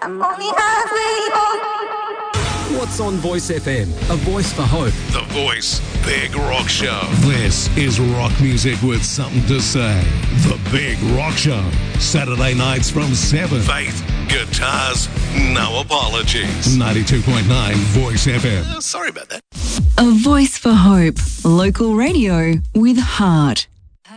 I'm only halfway home. What's on Voice FM? A voice for hope. The Voice Big Rock Show. This is rock music with something to say. The Big Rock Show. Saturday nights from 7. Faith, guitars, no apologies. 92.9 Voice FM. Sorry about that. A voice for hope. Local radio with heart.